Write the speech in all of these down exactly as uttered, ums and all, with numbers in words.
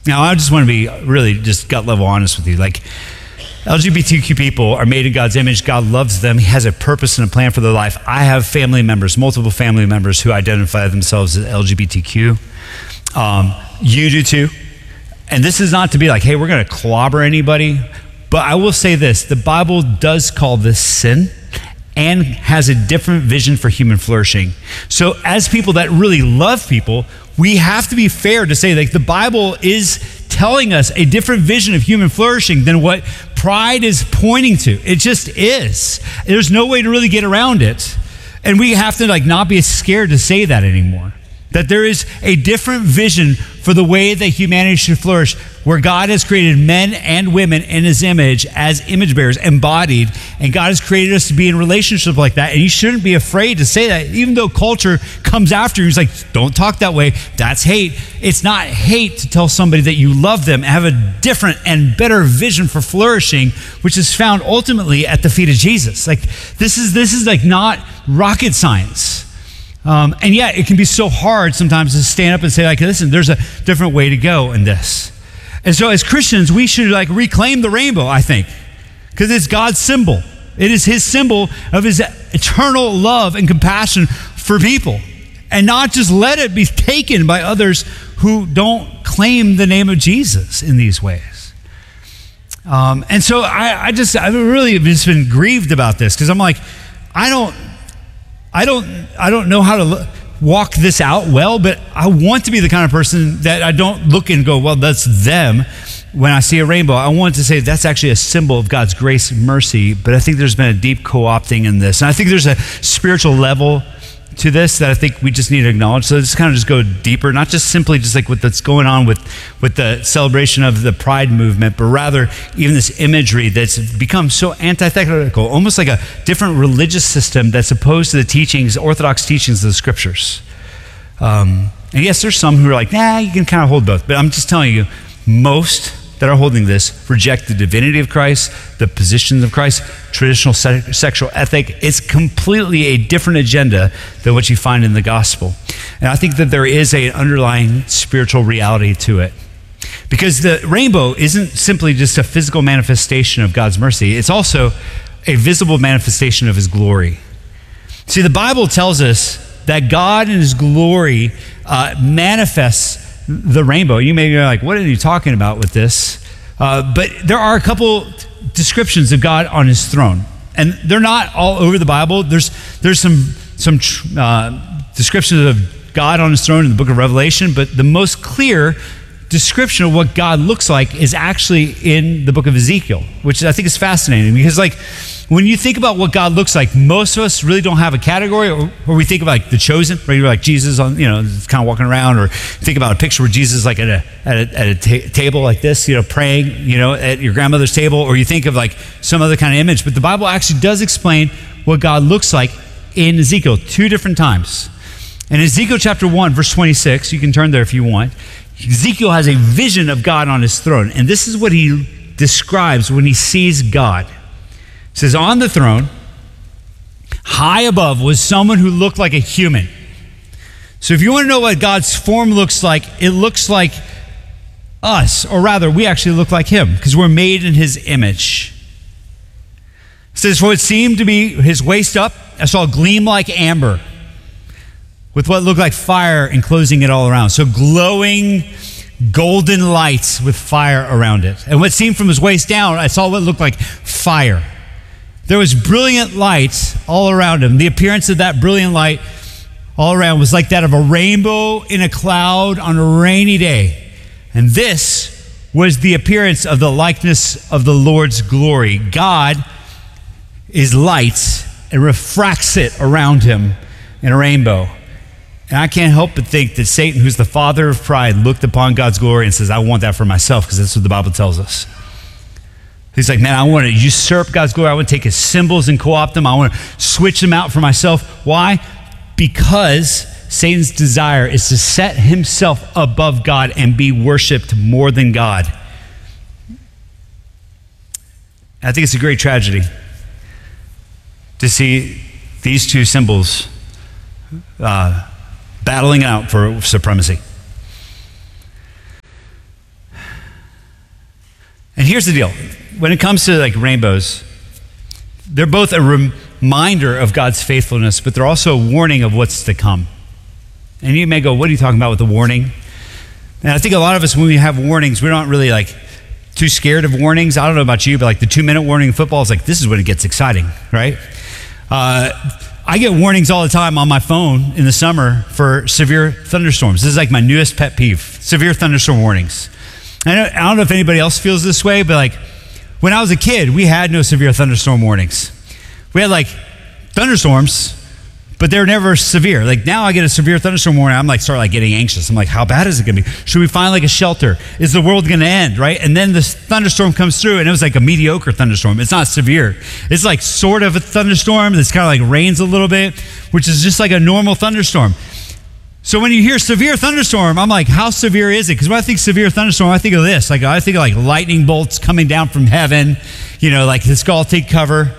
Now, I just want to be really just gut level honest with you. Like, L G B T Q people are made in God's image. God loves them. He has a purpose and a plan for their life. I have family members, multiple family members who identify themselves as L G B T Q. Um, you do too. And this is not to be like, hey, we're going to clobber anybody. But I will say this, the Bible does call this sin and has a different vision for human flourishing. So as people that really love people, we have to be fair to say, like, the Bible is telling us a different vision of human flourishing than what pride is pointing to. It just is. There's no way to really get around it. And we have to, like, not be scared to say that anymore. That there is a different vision for the way that humanity should flourish, where God has created men and women in his image as image bearers, embodied, and God has created us to be in relationship like that. And you shouldn't be afraid to say that, even though culture comes after you. It's like, don't talk that way. That's hate. It's not hate to tell somebody that you love them and have a different and better vision for flourishing, which is found ultimately at the feet of Jesus. Like, this is this is like not rocket science. Um, and yet it can be so hard sometimes to stand up and say, like, listen, there's a different way to go in this. And so as Christians, we should, like, reclaim the rainbow, I think, because it's God's symbol. It is his symbol of his eternal love and compassion for people, and not just let it be taken by others who don't claim the name of Jesus in these ways. Um, and so I, I just, I've really just been grieved about this, because I'm like, I don't, I don't I don't know how to look, walk this out well, but I want to be the kind of person that I don't look and go, well, that's them. When I see a rainbow, I want to say that's actually a symbol of God's grace and mercy, but I think there's been a deep co-opting in this. And I think there's a spiritual level to this that I think we just need to acknowledge. So let's kind of just go deeper, not just simply just like what's going on with, with the celebration of the Pride movement, but rather even this imagery that's become so antithetical, almost like a different religious system that's opposed to the teachings, orthodox teachings of the scriptures. Um, and yes, there's some who are like, nah, you can kind of hold both. But I'm just telling you, most that are holding this reject the divinity of Christ, the positions of Christ, traditional se- sexual ethic. It's completely a different agenda than what you find in the gospel. And I think that there is an underlying spiritual reality to it. Because the rainbow isn't simply just a physical manifestation of God's mercy. It's also a visible manifestation of his glory. See, the Bible tells us that God in his glory uh, manifests the rainbow. You may be like, what are you talking about with this? Uh, but there are a couple descriptions of God on his throne. And they're not all over the Bible. There's there's some, some uh, descriptions of God on his throne in the book of Revelation, but the most clear description of what God looks like is actually in the book of Ezekiel, which I think is fascinating, because, like, when you think about what God looks like, most of us really don't have a category, or, or we think about, like, the chosen, right? You're like Jesus on, you know, kind of walking around, or think about a picture where Jesus is like at a at a, at a ta- table like this, you know, praying, you know, at your grandmother's table, or you think of like some other kind of image. But the Bible actually does explain what God looks like in Ezekiel two different times. In Ezekiel chapter one, verse twenty-six, you can turn there if you want. Ezekiel has a vision of God on his throne, and this is what he describes when he sees God. It says, on the throne, high above, was someone who looked like a human. So if you want to know what God's form looks like, it looks like us, or rather, we actually look like him, because we're made in his image. It says, for it seemed to be his waist up, I saw a gleam like amber, with what looked like fire enclosing it all around. So glowing golden lights with fire around it. And what seemed from his waist down, I saw what looked like fire. There was brilliant lights all around him. The appearance of that brilliant light all around was like that of a rainbow in a cloud on a rainy day. And this was the appearance of the likeness of the Lord's glory. God is light and refracts it around him in a rainbow. And I can't help but think that Satan, who's the father of pride, looked upon God's glory and says, I want that for myself, because that's what the Bible tells us. He's like, man, I want to usurp God's glory. I want to take his symbols and co-opt them. I want to switch them out for myself. Why? Because Satan's desire is to set himself above God and be worshiped more than God. I think it's a great tragedy to see these two symbols uh, battling out for supremacy. here's the deal. When it comes to like rainbows, they're both a reminder of God's faithfulness, but they're also a warning of what's to come. And you may go, what are you talking about with the warning? And I think a lot of us, when we have warnings, we're not really like too scared of warnings. I don't know about you, but like the two minute warning in football is like, this is when it gets exciting, right? Uh, I get warnings all the time on my phone in the summer for severe thunderstorms. This is like my newest pet peeve, severe thunderstorm warnings. I don't, I don't know if anybody else feels this way, but like when I was a kid, we had no severe thunderstorm warnings. We had like thunderstorms, but they're never severe. Like now I get a severe thunderstorm warning, I'm like, start like getting anxious. I'm like, how bad is it gonna be? Should we find like a shelter? Is the world gonna end, right? And then this thunderstorm comes through and it was like a mediocre thunderstorm. It's not severe. It's like sort of a thunderstorm that's kind of like rains a little bit, which is just like a normal thunderstorm. So when you hear severe thunderstorm, I'm like, how severe is it? Because when I think severe thunderstorm, I think of this. Like I think of like lightning bolts coming down from heaven, you know, like this all take cover.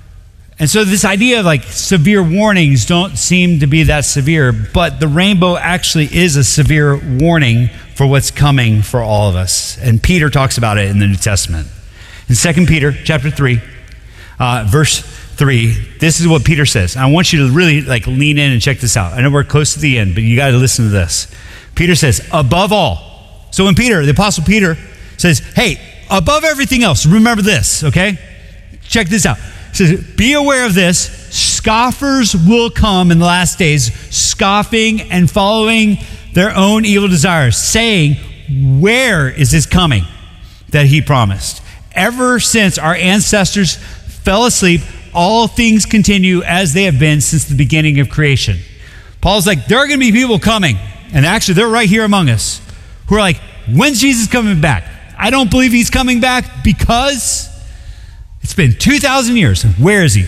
And so this idea of like severe warnings don't seem to be that severe, but the rainbow actually is a severe warning for what's coming for all of us. And Peter talks about it in the New Testament. In Second Peter chapter three, uh, verse three, this is what Peter says. And I want you to really like lean in and check this out. I know we're close to the end, but you got to listen to this. Peter says, above all. So when Peter, the apostle Peter says, hey, above everything else, remember this, okay? Check this out. Says, be aware of this, scoffers will come in the last days, scoffing and following their own evil desires, saying, where is his coming that he promised? Ever since our ancestors fell asleep, all things continue as they have been since the beginning of creation. Paul's like, there are going to be people coming, and actually they're right here among us, who are like, when's Jesus coming back? I don't believe he's coming back because it's been two thousand years. Where is he?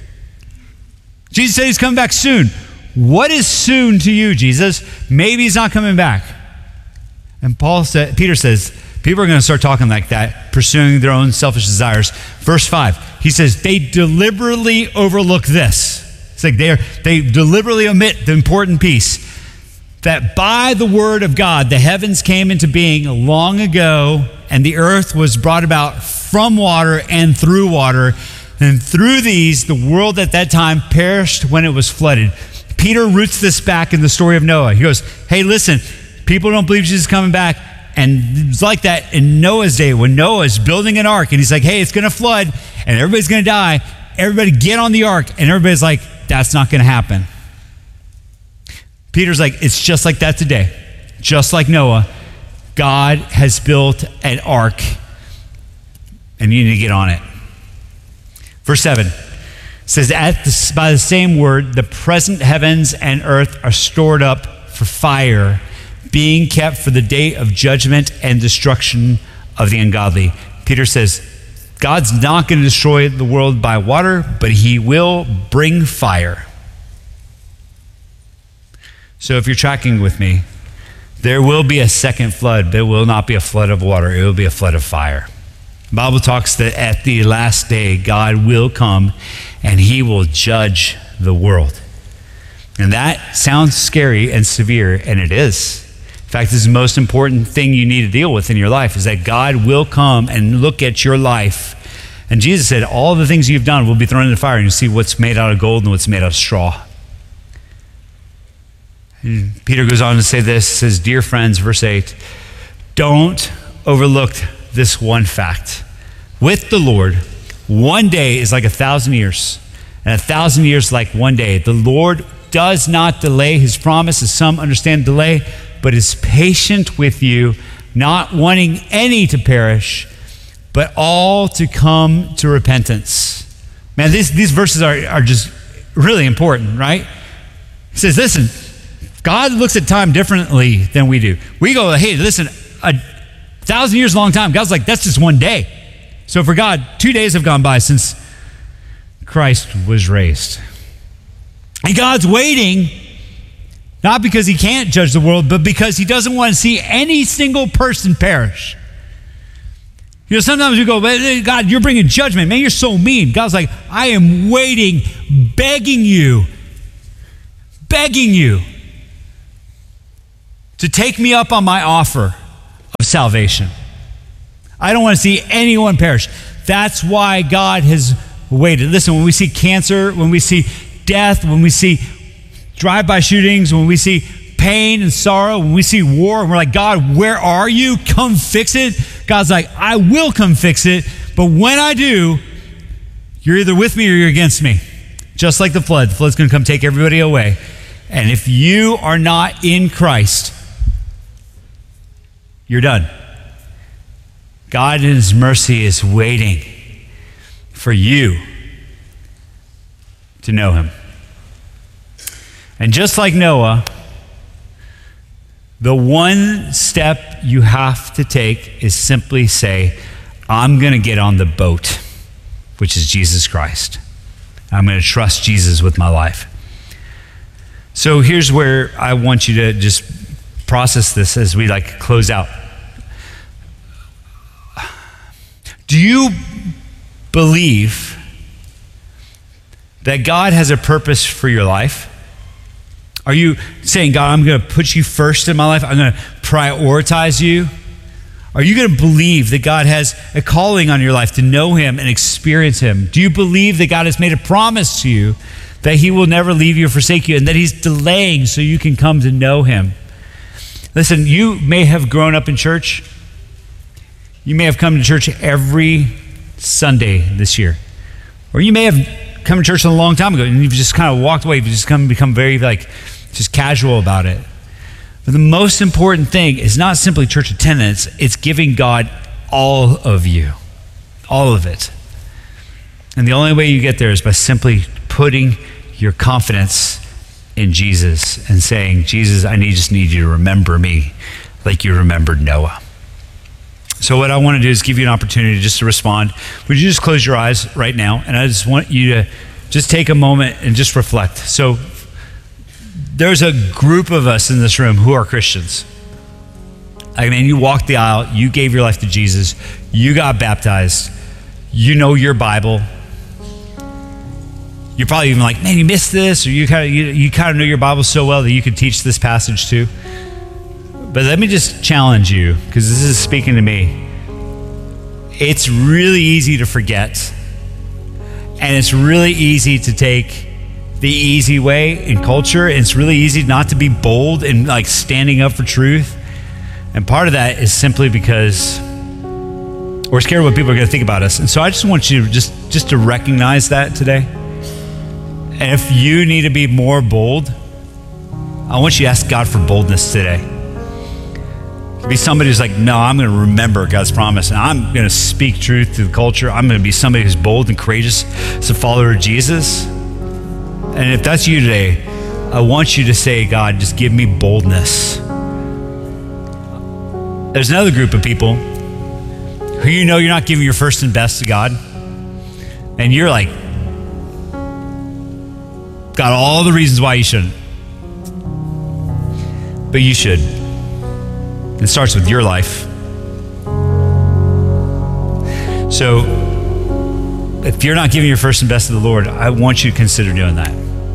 Jesus said he's coming back soon. What is soon to you, Jesus? Maybe he's not coming back. And Paul said, Peter says, people are going to start talking like that, pursuing their own selfish desires. Verse five, he says, they deliberately overlook this. It's like they they deliberately omit the important piece. That by the word of God, the heavens came into being long ago, and the earth was brought about from water and through water. And through these, the world at that time perished when it was flooded. Peter roots this back in the story of Noah. He goes, hey, listen, people don't believe Jesus is coming back. And it's like that in Noah's day when Noah is building an ark and he's like, hey, it's going to flood and everybody's going to die. Everybody get on the ark. And everybody's like, that's not going to happen. Peter's like, it's just like that today. Just like Noah, God has built an ark and you need to get on it. Verse seven says, At the, by the same word, the present heavens and earth are stored up for fire, being kept for the day of judgment and destruction of the ungodly. Peter says, God's not going to destroy the world by water, but he will bring fire. So if you're tracking with me, there will be a second flood, but it will not be a flood of water. It will be a flood of fire. The Bible talks that at the last day, God will come and he will judge the world. And that sounds scary and severe, and it is. In fact, this is the most important thing you need to deal with in your life, is that God will come and look at your life. And Jesus said, all the things you've done will be thrown into fire, and you'll see what's made out of gold and what's made out of straw. And Peter goes on to say this, says, dear friends, verse eight, don't overlook this one fact. With the Lord, one day is like a thousand years, and a thousand years like one day. The Lord does not delay his promise, as some understand delay, but is patient with you, not wanting any to perish, but all to come to repentance. Man, these, these verses are, are just really important, right? He says, listen, God looks at time differently than we do. We go, hey, listen, a thousand years is a long time. God's like, that's just one day. So for God, two days have gone by since Christ was raised. And God's waiting, not because he can't judge the world, but because he doesn't want to see any single person perish. You know, sometimes we go, God, you're bringing judgment. Man, you're so mean. God's like, I am waiting, begging you, begging you to take me up on my offer of salvation. I don't want to see anyone perish. That's why God has waited. Listen, when we see cancer, when we see death, when we see drive-by shootings, when we see pain and sorrow, when we see war, and we're like, God, where are you? Come fix it. God's like, I will come fix it. But when I do, you're either with me or you're against me. Just like the flood. The flood's going to come take everybody away. And if you are not in Christ, you're done. God in his mercy is waiting for you to know him. And just like Noah, the one step you have to take is simply say, I'm going to get on the boat, which is Jesus Christ. I'm going to trust Jesus with my life. So here's where I want you to just process this as we like close out. Do you believe that God has a purpose for your life? Are you saying, God, I'm going to put you first in my life? I'm going to prioritize you? Are you going to believe that God has a calling on your life to know him and experience him? Do you believe that God has made a promise to you that he will never leave you or forsake you and that he's delaying so you can come to know him? Listen, you may have grown up in church. You may have come to church every Sunday this year. Or you may have come to church a long time ago and you've just kind of walked away. You've just come become very like just casual about it. But the most important thing is not simply church attendance, it's giving God all of you, all of it. And the only way you get there is by simply putting your confidence in Jesus and saying, Jesus, I need, just need you to remember me like you remembered Noah. So what I want to do is give you an opportunity just to respond. Would you just close your eyes right now? And I just want you to just take a moment and just reflect. So there's a group of us in this room who are Christians. I mean, you walked the aisle, you gave your life to Jesus, you got baptized, you know your Bible. You're probably even like, man, you missed this, or you kind of you, you kind of know your Bible so well that you could teach this passage too. But let me just challenge you, because this is speaking to me. It's really easy to forget, and it's really easy to take the easy way in culture. It's really easy not to be bold and like standing up for truth. And part of that is simply because we're scared of what people are going to think about us. And so I just want you to just, just to recognize that today. And if you need to be more bold, I want you to ask God for boldness today. To be somebody who's like, no, I'm going to remember God's promise and I'm going to speak truth to the culture. I'm going to be somebody who's bold and courageous as a follower of Jesus. And if that's you today, I want you to say, God, just give me boldness. There's another group of people who you know you're not giving your first and best to God. And you're like, got all the reasons why you shouldn't. But you should. It starts with your life. So if you're not giving your first and best to the Lord, I want you to consider doing that.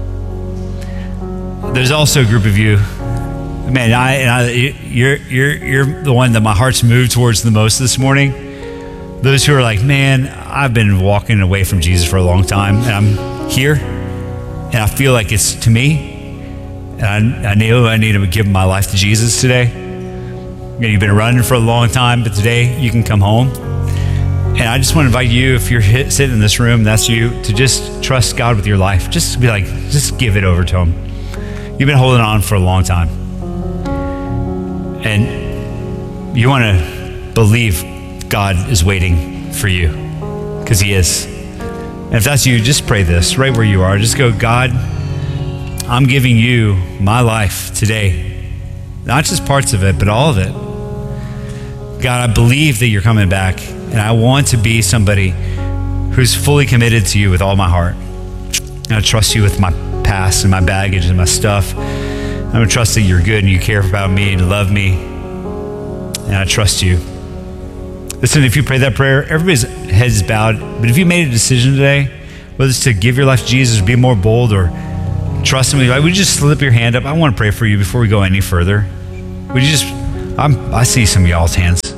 There's also a group of you, man, I, and I, you're, you're, you're the one that my heart's moved towards the most this morning. Those who are like, man, I've been walking away from Jesus for a long time, and I'm here, and I feel like it's to me, and I, I know I need to give my life to Jesus today. And you've been running for a long time, but today you can come home. And I just want to invite you, if you're hit, sitting in this room, that's you, to just trust God with your life. Just be like, just give it over to him. You've been holding on for a long time. And you want to believe God is waiting for you, because he is. And if that's you, just pray this right where you are. Just go, God, I'm giving you my life today. Not just parts of it, but all of it. God, I believe that you're coming back, and I want to be somebody who's fully committed to you with all my heart. And I trust you with my past and my baggage and my stuff. I'm going to trust that you're good and you care about me and love me. And I trust you. Listen, if you pray that prayer, everybody's head is bowed. But if you made a decision today, whether it's to give your life to Jesus or be more bold or trust him, would you just slip your hand up? I want to pray for you before we go any further. Would you just, I'm, I see some of y'all's hands.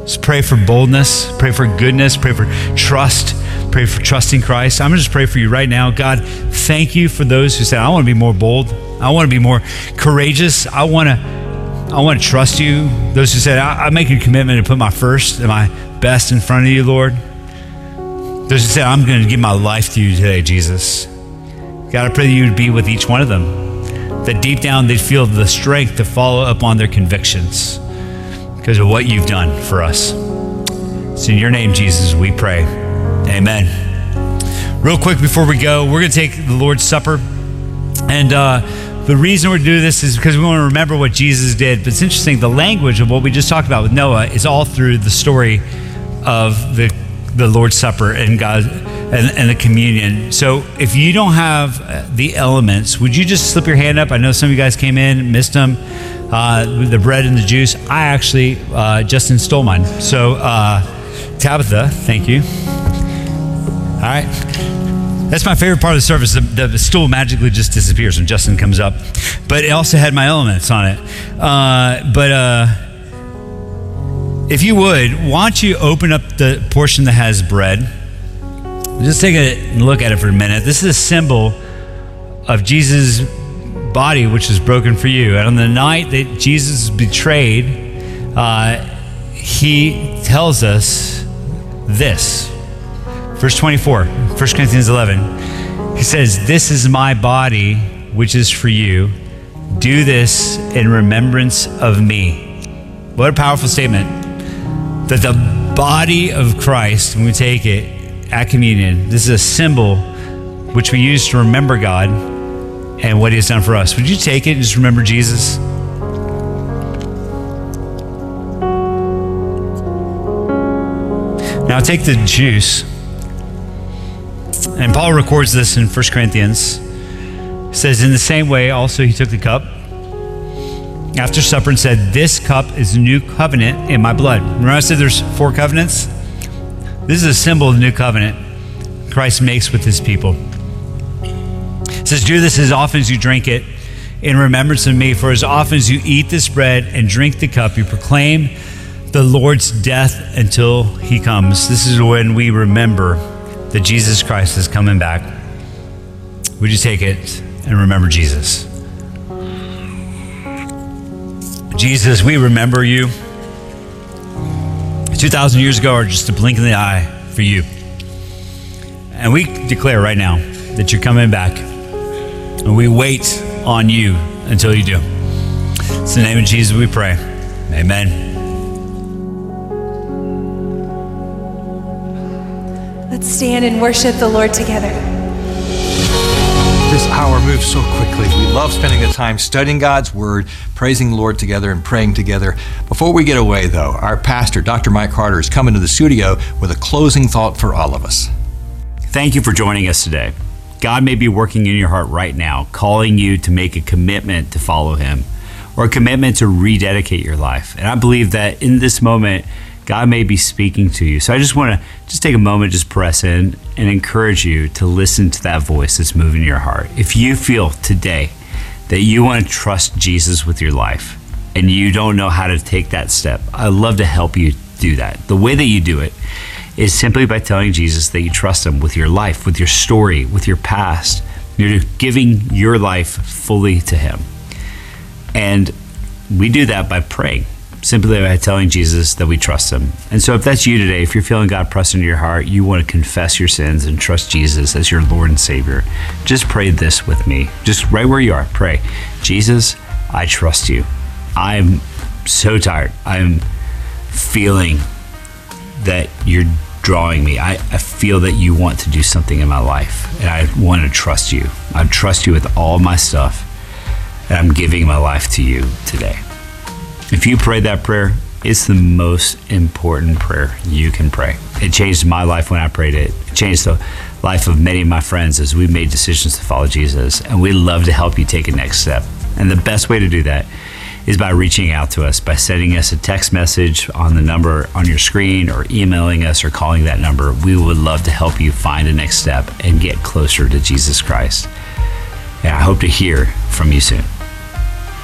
Just pray for boldness, pray for goodness, pray for trust, pray for trusting Christ. I'm gonna just pray for you right now. God, thank you for those who said, I wanna be more bold. I wanna be more courageous. I wanna, I wanna trust you. Those who said, I, I make a commitment to put my first and my best in front of you, Lord. Those who said, I'm gonna give my life to you today, Jesus. God, I pray that you would be with each one of them, that deep down they'd feel the strength to follow up on their convictions because of what you've done for us. It's in your name, Jesus, we pray. Amen. Real quick before we go, we're going to take the Lord's Supper. And uh, the reason we're doing this is because we want to remember what Jesus did. But it's interesting, the language of what we just talked about with Noah is all through the story of the, the Lord's Supper and God and, and the communion. So if you don't have the elements, would you just slip your hand up? I know some of you guys came in, missed them. Uh, the bread and the juice. I actually, uh, Justin stole mine. So, uh, Tabitha, thank you. All right. That's my favorite part of the service. The, the stool magically just disappears when Justin comes up. But it also had my elements on it. Uh, but uh, if you would, why don't you open up the portion that has bread? Just take a look at it for a minute. This is a symbol of Jesus' body, which is broken for you. And on the night that Jesus is betrayed, uh, he tells us this. Verse twenty-four, First Corinthians eleven. He says, this is my body, which is for you. Do this in remembrance of me. What a powerful statement. That the body of Christ, when we take it at communion, this is a symbol which we use to remember God and what he has done for us. Would you take it and just remember Jesus? Now take the juice. And Paul records this in First Corinthians. He says, in the same way, also he took the cup after supper and said, this cup is a new covenant in my blood. Remember I said there's four covenants? This is a symbol of the new covenant Christ makes with his people. It says, do this as often as you drink it in remembrance of me. For as often as you eat this bread and drink the cup, you proclaim the Lord's death until he comes. This is when we remember that Jesus Christ is coming back. Would you take it and remember Jesus? Jesus, we remember you. two thousand years ago, or just a blink in the eye for you. And we declare right now that you're coming back. And we wait on you until you do. It's in the name of Jesus we pray. Amen. Let's stand and worship the Lord together. This hour moves so quickly. We love spending the time studying God's Word, praising the Lord together, and praying together. Before we get away, though, our pastor, Doctor Mike Carter, is coming to the studio with a closing thought for all of us. Thank you for joining us today. God may be working in your heart right now, calling you to make a commitment to follow him or a commitment to rededicate your life. And I believe that in this moment, God may be speaking to you. So I just want to just take a moment, just press in and encourage you to listen to that voice that's moving in your heart. If you feel today that you want to trust Jesus with your life and you don't know how to take that step, I'd love to help you do that. The way that you do it is simply by telling Jesus that you trust him with your life, with your story, with your past. You're giving your life fully to him. And we do that by praying, simply by telling Jesus that we trust him. And so if that's you today, if you're feeling God press into your heart, you want to confess your sins and trust Jesus as your Lord and Savior, just pray this with me. Just right where you are, pray. Jesus, I trust you. I'm so tired. I'm feeling that you're drawing me. I, I feel that you want to do something in my life, and I want to trust you. I trust you with all my stuff, and I'm giving my life to you today. If you prayed that prayer, it's the most important prayer you can pray. It changed my life when I prayed it. It changed the life of many of my friends as we made decisions to follow Jesus, and we'd love to help you take a next step. And the best way to do that is by reaching out to us, by sending us a text message on the number on your screen or emailing us or calling that number. We would love to help you find a next step and get closer to Jesus Christ. And I hope to hear from you soon.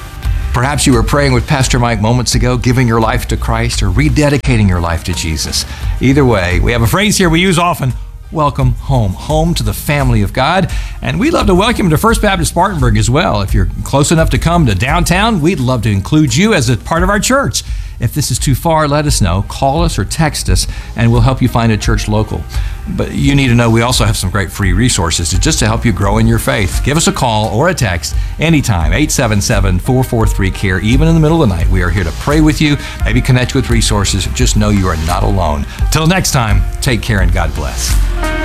Perhaps you were praying with Pastor Mike moments ago, giving your life to Christ or rededicating your life to Jesus. Either way, we have a phrase here we use often: welcome home, home to the family of God. And we'd love to welcome you to First Baptist Spartanburg as well. If you're close enough to come to downtown, we'd love to include you as a part of our church. If this is too far, let us know. Call us or text us, and we'll help you find a church local. But you need to know we also have some great free resources to just to help you grow in your faith. Give us a call or a text anytime, eight seven seven, four four three, C A R E. Even in the middle of the night, we are here to pray with you, maybe connect you with resources. Just know you are not alone. Till next time, take care and God bless.